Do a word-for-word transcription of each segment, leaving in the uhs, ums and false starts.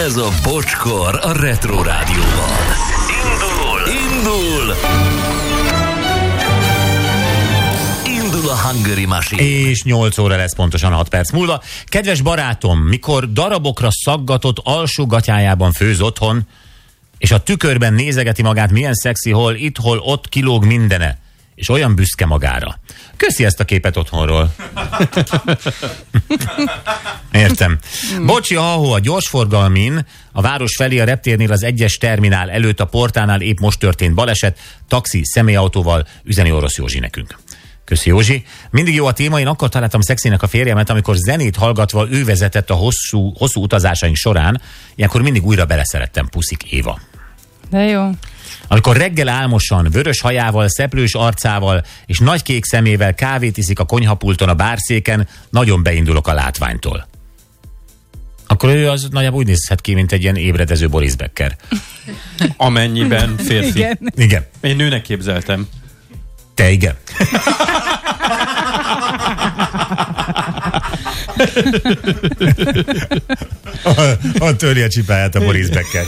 Ez a Bocskor a Retro Rádióban. Indul! Indul! Indul a Hungary Machine. És nyolc óra lesz pontosan hat perc múlva. Kedves barátom, mikor darabokra szaggatott alsógatyájában főz otthon, és a tükörben nézegeti magát, milyen szexi, hol itt, hol ott kilóg mindene, és olyan büszke magára. Köszi ezt a képet otthonról. Értem. Bocsi, ahó, a gyorsforgalmin, a város felé a reptérnél az egyes terminál előtt a portánál épp most történt baleset, taxi, személyautóval, üzeni Orosz Józsi nekünk. Köszi, Józsi. Mindig jó a téma, én akkor találtam szexinek a férjemet, amikor zenét hallgatva ő vezetett a hosszú, hosszú utazásaink során, ilyenkor mindig újra beleszerettem, puszik, Éva. De jó. Amikor reggel álmosan, vörös hajával, szeplős arcával és nagy kék szemével kávét iszik a konyhapulton a bárszéken, nagyon beindulok a látványtól. Akkor ő az nagyjából úgy nézhet ki, mint egy ilyen ébredező Boris Becker. Amennyiben férfi. Igen. Igen. Én nőnek képzeltem. Te igen. A törje a csipáját a Boris Becker.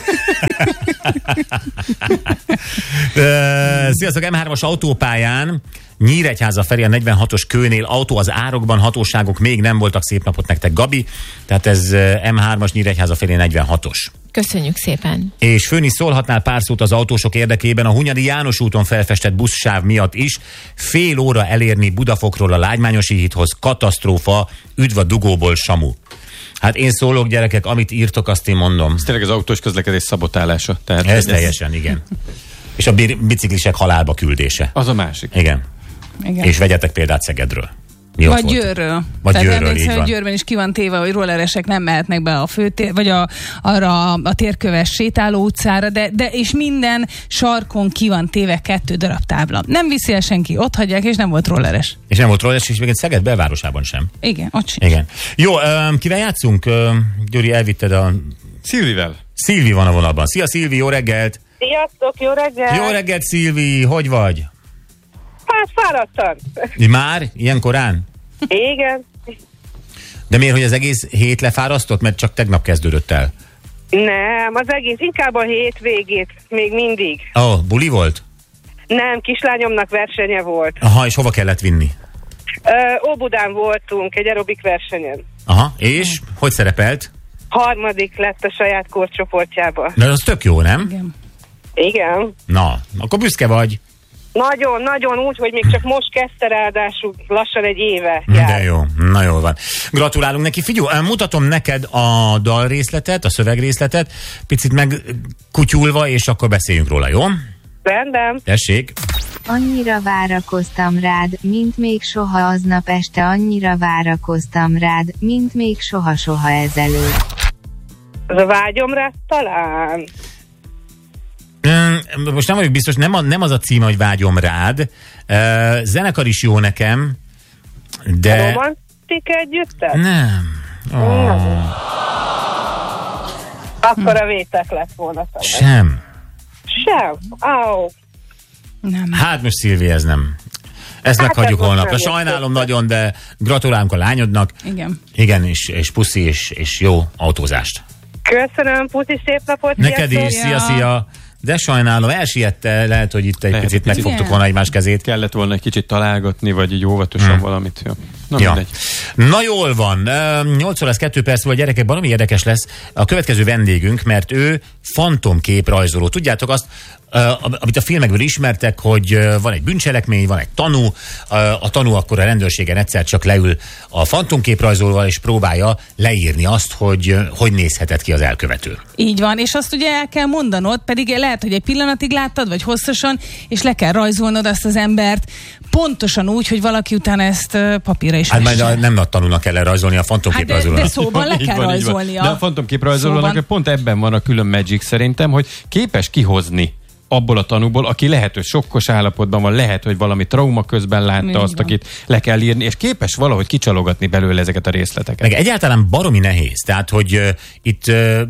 Sziasztok, em hármas autópályán Nyíregyháza felé a negyvenhatos kőnél autó az árokban, hatóságok még nem voltak, szép napot nektek, Gabi. Tehát ez em hármas Nyíregyháza felé negyvenhatos. Köszönjük szépen. És főn is szólhatnál pár szót az autósok érdekében a Hunyadi János úton felfestett buszsáv miatt is. Fél óra elérni Budafokról a Lágymányosi hídhoz, katasztrófa, üdv a dugóból, Samu. Hát én szólok, gyerekek, amit írtok, azt én mondom. Ez tényleg az autós közlekedés szabotálása. Tehát ez teljesen, igen. És a biciklisek halálba küldése. Az a másik. Igen. Igen. És vegyetek példát Szegedről. Mi Vagy Győrről. Vagy Tehát Győrről, így hogy van. Győrben is ki van téve, hogy rolleresek nem mehetnek be a főtér, vagy a, arra a térköves sétáló utcára, de, de és minden sarkon ki van téve kettő darab tábla. Nem viszi el senki, ott hagyják, és nem volt rolleres. És nem volt rolleres, és még egy Szeged belvárosában sem. Igen, ott sincs. Igen. Jó, um, kivel játszunk? Um, Gyuri, elvitted a... Szilvivel. Szilvi van a vonalban. Szia, Szilvi, jó reggelt! Sziasztok, jó reggelt! Jó reggelt, Szilvi, hogy vagy? Hát fáradtan. Már? Ilyen korán? Igen. De miért, hogy az egész hét lefárasztott? Mert csak tegnap kezdődött el. Nem, az egész, inkább a hétvégét, még mindig. Ó, oh, buli volt? Nem, kislányomnak versenye volt. Aha, és hova kellett vinni? Ö, Óbudán voltunk egy aerobik versenyen. Aha, és hogy szerepelt? Harmadik lett a saját korcsoportjában. De az tök jó, nem? Igen. Igen. Na, akkor büszke vagy. Nagyon, nagyon úgy, hogy még csak most kezdte, ráadásul lassan egy éve De jár. jó, na jól van. Gratulálunk neki. Figyelj, mutatom neked a dalrészletet, a szövegrészletet, picit megkutyulva, és akkor beszéljünk róla, jó? Rendben. Tessék. Annyira várakoztam rád, mint még soha aznap este, annyira várakoztam rád, mint még soha-soha ezelőtt. Ez a vágyom rá talán. Most nem vagyok biztos, nem, a, nem az a címe, hogy vágyom rád. Uh, zenekar is jó nekem, de... Romantik együttes? Nem. Oh. Akkor a vétek lett volna talán. Sem. Sem? Au. Nem. Hát most Szilvi, ez nem. Ezt Hát meghagyjuk ez holnapra. most nem Sajnálom értettem. nagyon, de gratulálunk a lányodnak. Igen. Igen, és, és puszi, és, és jó autózást. Köszönöm, puszi, szép napot. Neked is, sziasztok. szia, szia. De sajnálom, elsiette, lehet, hogy itt egy Lehet, picit picit. megfogtuk Igen. volna egymás kezét. Kellett volna egy kicsit találgatni, vagy így óvatosan Hmm. valamit. Ja. Na Ja. mindegy. Na jól van, nyolc óra lesz kettő perc volt, gyerekek, valami érdekes lesz a következő vendégünk, mert ő fantomképrajzoló. Tudjátok azt, amit a filmekből ismertek, hogy van egy bűncselekmény, van egy tanú, a tanú akkor a rendőrségen egyszer csak leül a fantomképrajzolóval, és próbálja leírni azt, hogy hogy nézhetett ki az elkövető. Így van, és azt ugye el kell mondanod, pedig lehet, hogy egy pillanatig láttad, vagy hosszasan, és le kell rajzolnod azt az embert pontosan úgy, hogy valaki utána ezt uh, papírra is Hát vesse. majd nem nagy tanulnak kell rajzolni a Hát de, fantomképrajzolónak. de szóban le Így kell van, így van. rajzolnia. De a fantomképrajzolónak Szóban. pont ebben van a külön magic szerintem, hogy képes kihozni abból a tanúból, aki lehet, hogy sokkos állapotban van, lehet, hogy valami trauma közben látta Így azt, van. akit le kell írni, és képes valahogy kicsalogatni belőle ezeket a részleteket. Meg egyáltalán baromi nehéz. Tehát, hogy uh, itt uh, meg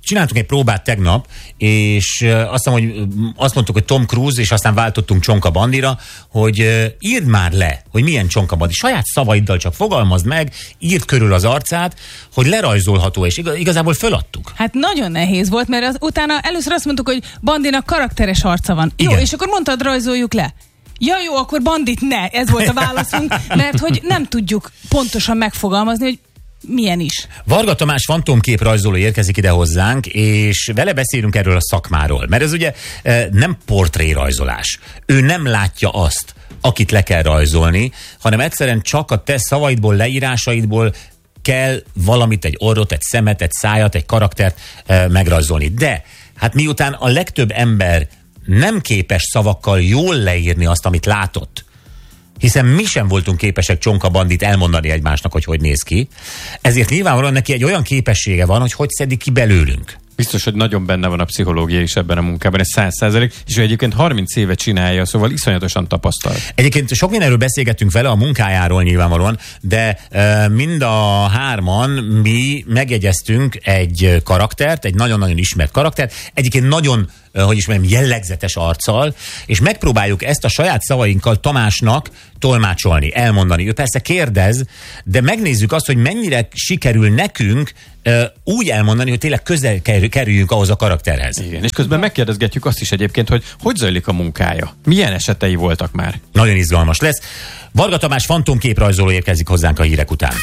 csináltunk egy próbát tegnap, és azt mondom, hogy azt mondtuk, hogy Tom Cruise, és aztán váltottunk Csonka Bandira, hogy írd már le, hogy milyen Csonka Bandi. Saját szavaiddal csak fogalmazd meg, írd körül az arcát, hogy lerajzolható, és igazából föladtuk. Hát nagyon nehéz volt, mert az, utána először azt mondtuk, hogy Bandinak karakteres arca van. Igen. Jó, és akkor mondtad, rajzoljuk le. Ja jó, akkor Bandit ne, ez volt a válaszunk, mert hogy nem tudjuk pontosan megfogalmazni, hogy milyen is. Varga Tamás fantomkép rajzoló érkezik ide hozzánk, és vele beszélünk erről a szakmáról, mert ez ugye nem portrérajzolás. Ő nem látja azt, akit le kell rajzolni, hanem egyszerűen csak a te szavaidból, leírásaidból kell valamit, egy orrot, egy szemet, egy szájat, egy karaktert megrajzolni. De hát miután a legtöbb ember nem képes szavakkal jól leírni azt, amit látott, hiszen mi sem voltunk képesek Csonka Bandit elmondani egymásnak, hogy hogy néz ki, ezért nyilvánvalóan neki egy olyan képessége van, hogy hogy szedik ki belőlünk. Biztos, hogy nagyon benne van a pszichológia is ebben a munkában, ez száz százalék, és ő egyébként harminc éve csinálja, szóval iszonyatosan tapasztalt. Egyébként sok mindenről beszélgettünk vele, a munkájáról nyilvánvalóan, de e, mind a hárman mi megjegyeztünk egy karaktert, egy nagyon-nagyon ismert karaktert, egyébként nagyon, hogy is mondjam, jellegzetes arccal, és megpróbáljuk ezt a saját szavainkkal Tamásnak tolmácsolni, elmondani. Ő persze kérdez, de megnézzük azt, hogy mennyire sikerül nekünk úgy elmondani, hogy tényleg közel kerüljünk ahhoz a karakterhez. Igen, és közben megkérdezgetjük azt is egyébként, hogy hogy zajlik a munkája. Milyen esetei voltak már? Nagyon izgalmas lesz. Varga Tamás fantomképrajzoló érkezik hozzánk a hírek után.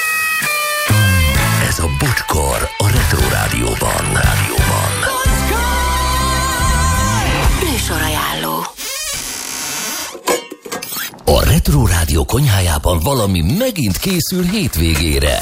Ez a Bocskor a Retro Rádióban. Rádióban. Műsorajánló. A Retro Rádió konyhájában valami megint készül hétvégére.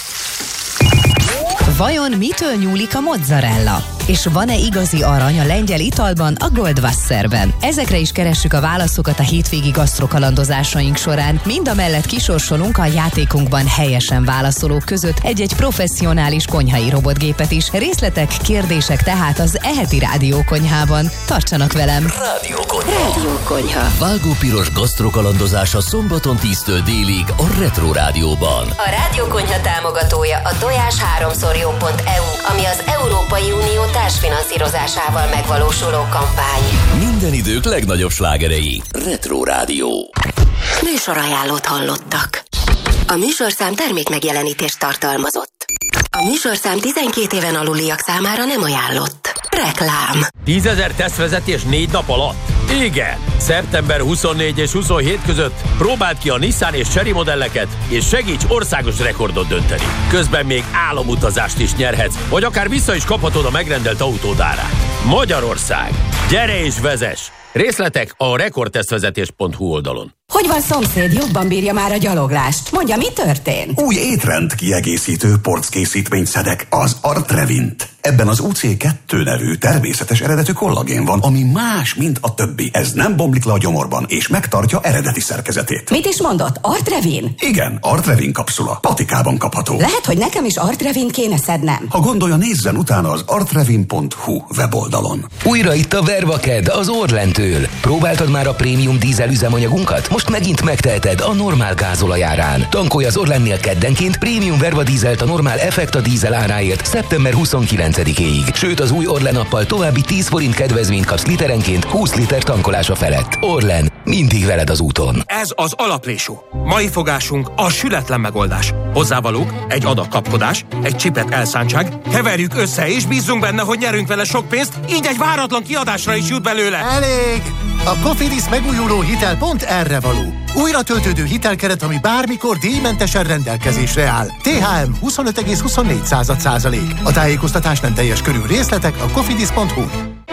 Vajon mitől nyúlik a mozzarella? És van-e igazi arany a lengyel italban, a Goldwasserben? Ezekre is keressük a válaszokat a hétvégi gasztrokalandozásaink során. Mindamellett kisorsolunk a játékunkban helyesen válaszolók között egy-egy professzionális konyhai robotgépet is. Részletek, kérdések tehát az Eheti Rádiókonyhában. Tartsanak velem! Rádiókonyha. Rádiókonyha. Vágópiros gasztrokalandozása szombaton tíztől délig a Retro Rádióban. A Rádiókonyha támogatója a tojás háromszor jó pont e u, ami az Európai Unió társfinanszírozásával megvalósuló kampány. Minden idők legnagyobb slágerei. Retro Rádió. Műsorajánlót hallottak. A műsorszám termékmegjelenítést tartalmazott. A műsorszám tizenkét éven aluliak számára nem ajánlott. Reklám. tízezer tesztvezetés négy nap alatt? Igen! szeptember huszonnégy és huszonhét között próbáld ki a Nissan és Chery modelleket, és segíts országos rekordot dönteni. Közben még álomutazást is nyerhetsz, vagy akár vissza is kaphatod a megrendelt autód árát. Magyarország! Gyere és vezess! Részletek a rekordtesztvezetés pont hu oldalon. Hogy van, szomszéd, jobban bírja már a gyaloglást? Mondja, mi történt? Új étrend kiegészítő porckészítményt szedek, az Artrevint. Ebben az u cé kettő nevű természetes eredetű kollagén van, ami más, mint a többi. Ez nem bomlik le a gyomorban, és megtartja eredeti szerkezetét. Mit is mondott? Artrevin? Igen, Artrevin kapszula. Patikában kapható. Lehet, hogy nekem is Artrevin kéne szednem. Ha gondolja, nézzen utána az artrevin pont hu weboldalon. Újra itt a Vervaked az Orlentől. Próbáltad már a prémium dízel üzemanyagunkat? Most megint megteheted a normál gázolaj árán. Tankolj az Orlennél keddenként prémium Verva dízelt a normál Effekta dízel áráért szeptember huszonkilencedikéig. Sőt, az új Orlen appal további tíz forint kedvezményt kapsz literenként húsz liter tankolása felett. Orlen, mindig veled az úton. Ez az alaprésú. Mai fogásunk a sületlen megoldás. Hozzávalók, egy adag kapkodás, egy csipet elszántság, keverjük össze és bízzunk benne, hogy nyerünk vele sok pénzt, így egy váratlan kiadásra is jut belőle. Elég! A Cofidis megújuló hitel pont erre való. Újra töltődő hitelkeret, ami bármikor díjmentesen rendelkezésre áll. té há em huszonöt egész huszonnégy százalék. A tájékoztatás nem teljes körű, részletek a cofidis pont hu.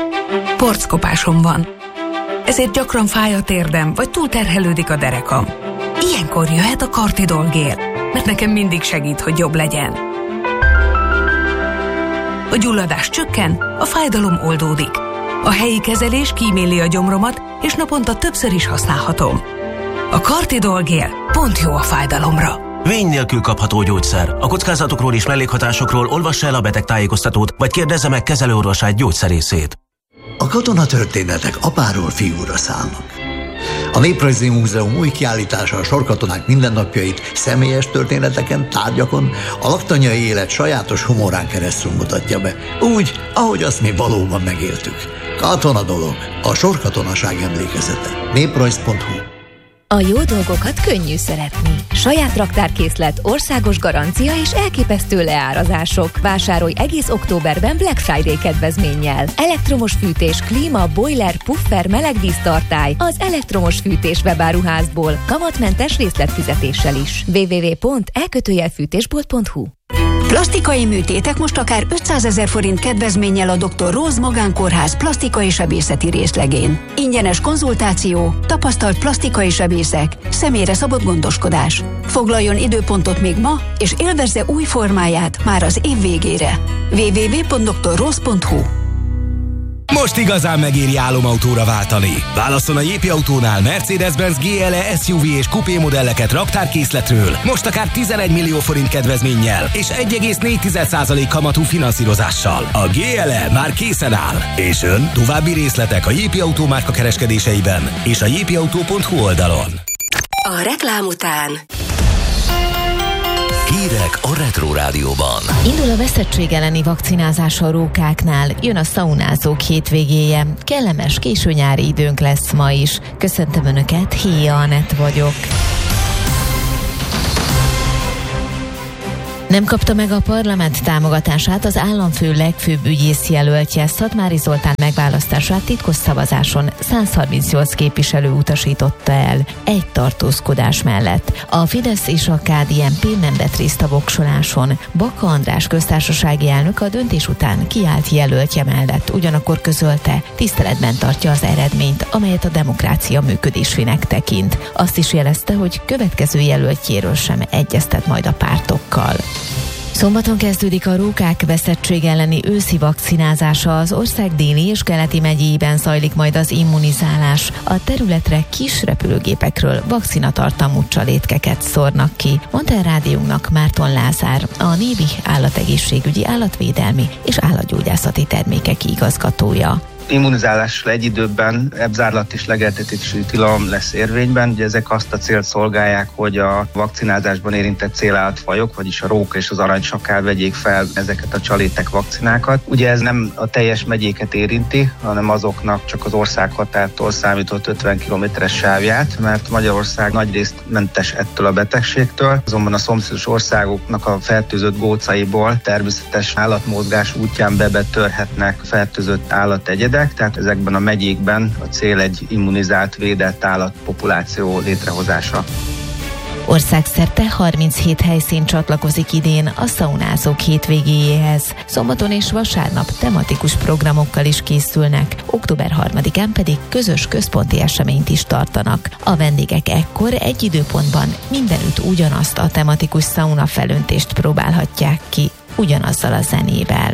Porckopásom van. Ezért gyakran fáj a térdem, vagy túlterhelődik a derekam. Ilyenkor jöhet a Cartidol gél, mert nekem mindig segít, hogy jobb legyen. A gyulladás csökken, a fájdalom oldódik. A helyi kezelés kíméli a gyomromat, és naponta többször is használhatom. A Cartidol gél pont jó a fájdalomra. Vény nélkül kapható gyógyszer. A kockázatokról és mellékhatásokról olvassa el a betegtájékoztatót, vagy kérdezze meg kezelőorvosát, gyógyszerészét. A katonatörténetek apáról fiúra szállnak. A Néprajzi Múzeum új kiállítása a sorkatonák mindennapjait személyes történeteken, tárgyakon, a laktanyai élet sajátos humorán keresztül mutatja be. Úgy, ahogy azt mi valóban megéltük. Katona dolog, a sorkatonaság emlékezete. néprajz pont hu. A jó dolgokat könnyű szeretni. Saját raktárkészlet, országos garancia és elképesztő leárazások. Vásárolj egész októberben Black Friday kedvezménnyel. Elektromos fűtés, klíma, boiler, puffer, melegvíztartály az elektromos fűtés webáruházból. Kamatmentes részletfizetéssel is. double-u double-u double-u pont e kötőjel fűtésbolt pont hu. Plastikai műtétek most akár ötszázezer forint kedvezménnyel a doktor Rose Magánkórház plastikai sebészeti részlegén. Ingyenes konzultáció, tapasztalt plastikai sebészek, személyre szabott gondoskodás. Foglaljon időpontot még ma, és élvezze új formáját már az év végére. double-u double-u double-u pont doktor rose pont hu. Most igazán megéri álomautóra váltani. Válasszon a Jépi Autónál Mercedes-Benz gé el e es u vé és kupé modelleket raktárkészletről, most akár tizenegy millió forint kedvezménnyel és egy egész négy százalék kamatú finanszírozással. A gé el e már készen áll. És ön? További részletek a Jépi Autó márka kereskedéseiben és a jépiautó pont hu oldalon. A reklám után hírek a Retro Rádióban. Indul a veszettség elleni vakcinázás a rókáknál, jön a szaunázók hétvégéje. Kellemes későnyári időnk lesz ma is. Köszöntöm Önöket, Héja Anett vagyok. Nem kapta meg a parlament támogatását az államfő legfőbb ügyész jelöltje. Szatmári Zoltán megválasztását titkos szavazáson százharmincnyolc képviselő utasította el egy tartózkodás mellett. A Fidesz és a ká dé en pé nem vett részt a voksoláson. Baka András köztársasági elnök a döntés után kiállt jelöltje mellett, ugyanakkor közölte, tiszteletben tartja az eredményt, amelyet a demokrácia működésének tekint. Azt is jelezte, hogy következő jelöltjéről sem egyeztet majd a pártokkal. Szombaton kezdődik a rókák veszettség elleni őszi vakcinázása. Az ország déli és keleti megyéiben zajlik majd az immunizálás. A területre kis repülőgépekről vakcinatartalmú csalétkeket szórnak ki, mondta a rádiónknak Márton Lázár, a Nébi állategészségügyi, állatvédelmi és állatgyógyászati termékek igazgatója. Immunizálással egy időben ebzárlat és legeltetési tilalom lesz érvényben. Ugye ezek azt a célt szolgálják, hogy a vakcinázásban érintett célállatfajok, vagyis a róka és az aranysakál vegyék fel ezeket a csalétek vakcinákat. Ugye ez nem a teljes megyéket érinti, hanem azoknak csak az országhatártól számított ötven kilométeres sávját, mert Magyarország nagyrészt mentes ettől a betegségtől. Azonban a szomszédos országoknak a fertőzött gócaiból természetes állatmozgás útján bebetörhetnek fertőzött állategyedek. Tehát ezekben a megyékben a cél egy immunizált, védett állatpopuláció létrehozása. Országszerte harminchét helyszín csatlakozik idén a szaunázók hétvégéjéhez. Szombaton és vasárnap tematikus programokkal is készülnek, október harmadikán pedig közös központi eseményt is tartanak. A vendégek ekkor egy időpontban mindenütt ugyanazt a tematikus szauna felöntést próbálhatják ki, ugyanazzal a zenével.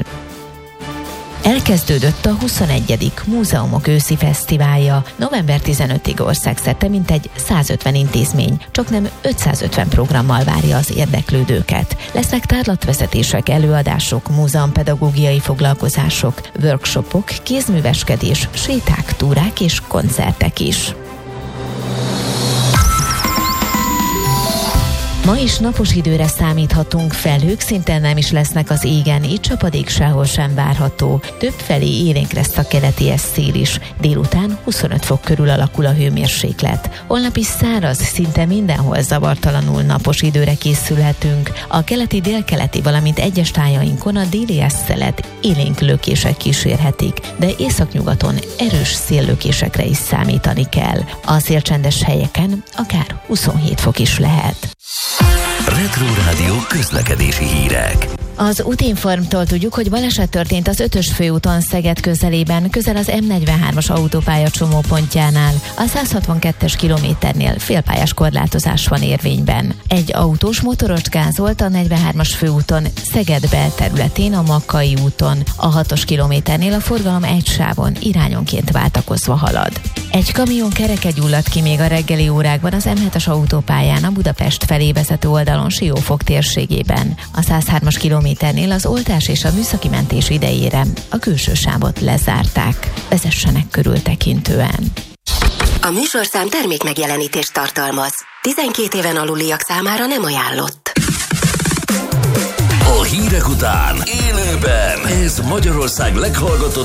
Elkezdődött a huszonegyedik Múzeumok őszi fesztiválja. november tizenötödikéig országszerte mintegy százötven intézmény, csaknem ötszázötven programmal várja az érdeklődőket. Lesznek tárlatvezetések, előadások, múzeumpedagógiai foglalkozások, workshopok, kézműveskedés, séták, túrák és koncertek is. Ma is napos időre számíthatunk, felhők szinte nem is lesznek az égen, így csapadék sehol sem várható. Többfelé élénk lesz a keleti szél is. Délután huszonöt fok körül alakul a hőmérséklet. Holnap is száraz, szinte mindenhol zavartalanul napos időre készülhetünk. A keleti, délkeleti, valamint egyes tájainkon a déli szelet élénk lökések kísérhetik, de északnyugaton erős széllökésekre is számítani kell. A szélcsendes helyeken akár huszonhét fok is lehet. Retro Rádió közlekedési hírek. Az Útinformtól tudjuk, hogy baleset történt az ötös főúton Szeged közelében, közel az em negyvenhármas autópálya csomópontjánál. A száz hatvankettes kilométernél félpályás korlátozás van érvényben. Egy autós motoros gázolt a negyvenhármas főúton Szeged belterületén a Makkai úton. A hatos kilométernél a forgalom egy sávon irányonként váltakozva halad. Egy kamion kereke gyulladt ki még a reggeli órákban az em hetes autópályán a Budapest felé vezető oldalon Siófok térségében. A száz hármas kilométernél az oltás és a műszaki mentés idejére a külső sávot lezárták. Vezessenek körültekintően. A műsorszám termék megjelenítést tartalmaz. tizenkét éven aluliak számára nem ajánlott. A hírek után élőben ez Magyarország leghallgatottabb